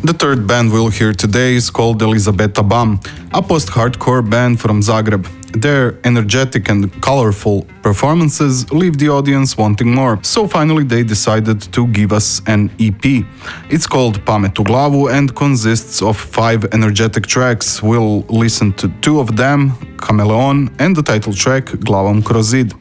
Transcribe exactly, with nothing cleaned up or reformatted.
The third band we'll hear today is called Elizabeta Bam, a post-hardcore band from Zagreb. Their energetic and colorful performances leave the audience wanting more, so finally they decided to give us an E P. It's called Pamet u glavu and consists of five energetic tracks. We'll listen to two of them, Chameleon and the title track Glavom kroz zid.